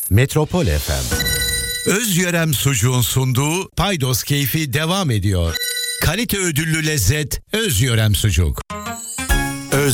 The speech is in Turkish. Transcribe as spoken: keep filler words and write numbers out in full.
Metropol F M. Özyörem Sucuğun sunduğu Paydos Keyfi devam ediyor. Kalite ödüllü lezzet Özyörem Sucuk.